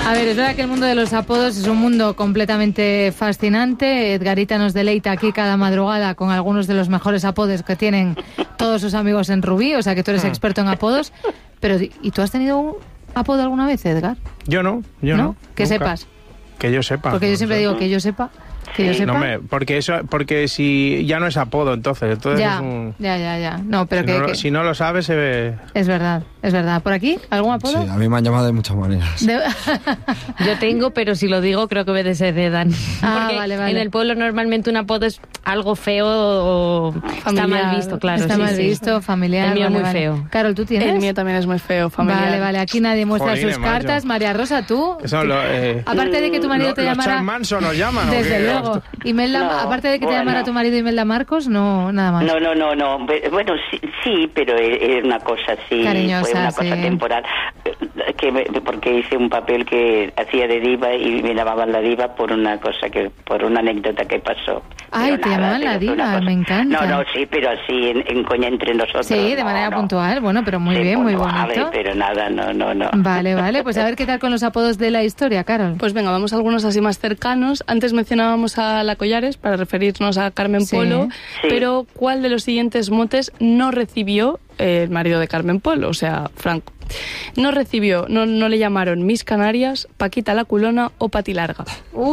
A ver, es verdad que el mundo de los apodos es un mundo completamente fascinante. Edgarita nos deleita aquí cada madrugada con algunos de los mejores apodos que tienen todos sus amigos en Rubí, o sea que tú eres experto en apodos. Pero, ¿y tú has tenido un apodo alguna vez, Edgar? Yo no. Que nunca. sepas. Que yo sepa. Porque yo siempre digo que yo sepa. Que yo sepa. No, porque si ya no es apodo, entonces Ya, es un... ya. No, pero si no lo sabes, se ve... Es verdad. ¿Por aquí? ¿Algún apodo? Sí, a mí me han llamado de muchas maneras. Yo tengo, pero si lo digo creo que me desheredan. Porque vale. en el pueblo normalmente un apodo es algo feo o está mal visto, claro. Está mal visto, familiar. El mío es muy feo. Carol, ¿tú tienes? El mío también es muy feo, familiar. Vale, aquí nadie muestra Jolines, sus cartas. macho. María Rosa, ¿tú? Aparte de que tu marido te llamara... ¿Los Charles Manson nos llaman o Desde qué? luego. Aparte de que te llamara tu marido Imelda Marcos, no, nada más. No. Bueno, sí, pero era una cosa así. Cariñosa, fue una cosa sí. temporal. Porque hice un papel que hacía de diva y me llamaban la diva por una anécdota que pasó. Ay, Pero te llamaban la diva, me encanta. No, sí, pero así en coña entre nosotros. Sí, de manera puntual, bueno, pero muy bien, muy bonito. Pero nada, no. Vale, pues a ver qué tal con los apodos de la historia, Carol. Pues venga, vamos a algunos así más cercanos. Antes mencionábamos a la Collares para referirnos a Carmen Polo, pero ¿cuál de los siguientes motes no recibió el marido de Carmen Polo, o sea, Franco? No recibió, no le llamaron Miss Canarias, Paquita la Culona o Pati Larga.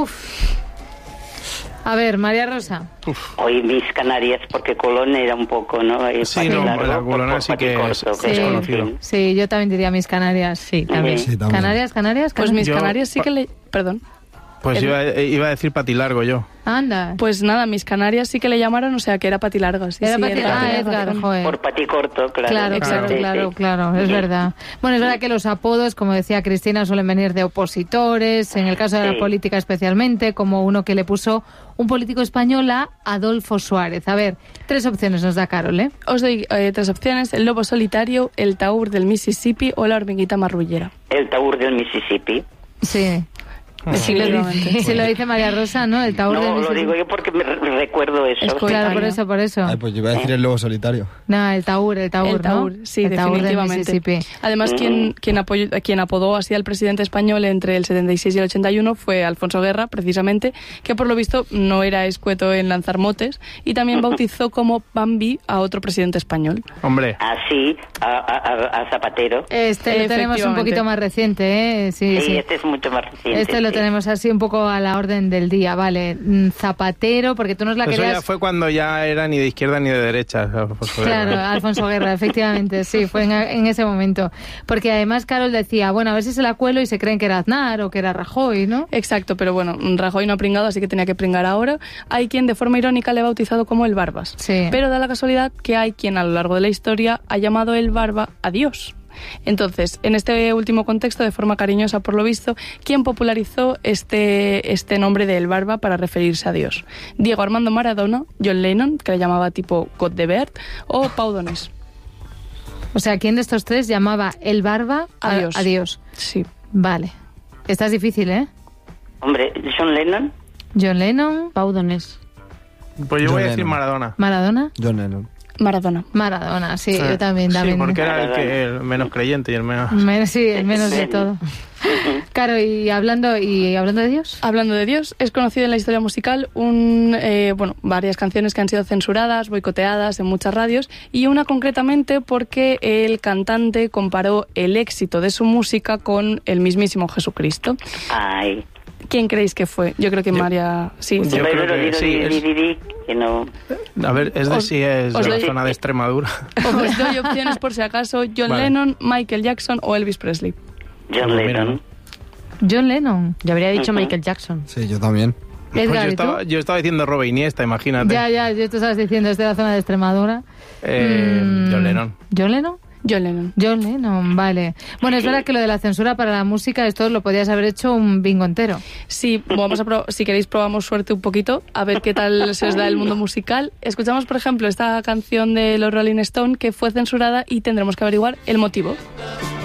A ver, María Rosa. Hoy Miss Canarias, porque Colón era un poco, ¿no? Sí, la Culona sí que es conocido. Sí, yo también diría Miss Canarias. Sí, también. Sí, también. Canarias. Pues Miss Canarias sí que le... Perdón. Pues iba a decir Pati Largo yo. Anda. Pues nada, Miss Canarias sí que le llamaron, o sea, que era Pati Larga. Sí, era sí, Pati Larga. Edgar, joder. Por Pati Corto, claro. Claro, exacto, claro, es verdad. Bueno, es verdad que los apodos, como decía Cristina, suelen venir de opositores, en el caso de la política especialmente, como uno que le puso un político español a Adolfo Suárez. A ver, 3 opciones nos da Carol, ¿eh? Os doy 3 opciones: el lobo solitario, el taur del Mississippi o la hormiguita marrullera. El taur del Mississippi. Sí. Sí, lo dice María Rosa, ¿no? El taur del Mississippi. No, lo digo yo porque me recuerdo eso. Claro, por eso. Ay, pues yo iba a decir el lobo solitario. No, el taur, ¿no? Sí, el taur definitivamente. Además, quien apodó así al presidente español entre el 76 y el 81 fue Alfonso Guerra, precisamente, que por lo visto no era escueto en lanzar motes, y también bautizó como Bambi a otro presidente español. Hombre. Así, a Zapatero. Este lo tenemos un poquito más reciente, ¿eh? Sí. Este es mucho más reciente. Este lo tenemos así un poco a la orden del día, vale. Zapatero, porque tú nos la querías... Eso ya fue cuando ya era ni de izquierda ni de derecha. Claro, Alfonso Guerra, efectivamente, sí, fue en ese momento. Porque además Carol decía, bueno, a ver si se la cuelo y se creen que era Aznar o que era Rajoy, ¿no? Exacto, pero bueno, Rajoy no ha pringado, así que tenía que pringar ahora. Hay quien de forma irónica le ha bautizado como el Barbas. Sí. Pero da la casualidad que hay quien a lo largo de la historia ha llamado el Barba a Dios. Entonces, en este último contexto, de forma cariñosa por lo visto, ¿quién popularizó este nombre de El Barba para referirse a Dios? Diego Armando Maradona, John Lennon, que le llamaba tipo God de Bert, o Pau Donés. O sea, ¿quién de estos 3 llamaba El Barba a Dios? Sí. Vale. Esta es difícil, ¿eh? Hombre, John Lennon, Pau Donés. Pues yo voy a decir Maradona. ¿Maradona? John Lennon. Maradona, sí, yo también. Sí, porque era el menos creyente y el menos... el menos de todo. Claro, y hablando de Dios. Hablando de Dios, es conocido en la historia musical varias canciones que han sido censuradas, boicoteadas en muchas radios, y una concretamente porque el cantante comparó el éxito de su música con el mismísimo Jesucristo. Ay. ¿Quién creéis que fue? Yo creo que María... Sí. Yo creo que sí. Que no... A ver, es de la zona de Extremadura. Os doy opciones por si acaso. John Lennon, Michael Jackson o Elvis Presley. John Lennon. John Lennon. Yo habría dicho Michael Jackson. Sí, yo también. Edgar, yo estaba diciendo Robert Iniesta, imagínate. Ya, tú estabas diciendo es de la zona de Extremadura. John Lennon. ¿John Lennon? John Lennon, vale. Bueno, es verdad que lo de la censura para la música, esto lo podías haber hecho un bingo entero. Sí, vamos a si queréis probamos suerte un poquito, a ver qué tal se os da el mundo musical. Escuchamos, por ejemplo, esta canción de los Rolling Stones que fue censurada y tendremos que averiguar el motivo.